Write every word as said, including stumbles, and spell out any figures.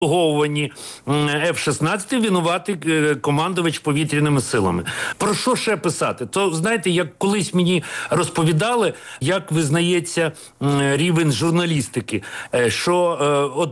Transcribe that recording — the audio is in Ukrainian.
обслуговуванні еф шістнадцять винуватий командувач повітряними силами. Про що ще писати? То, знаєте, як колись мені розповідали, як визнається рівень журналістики, що от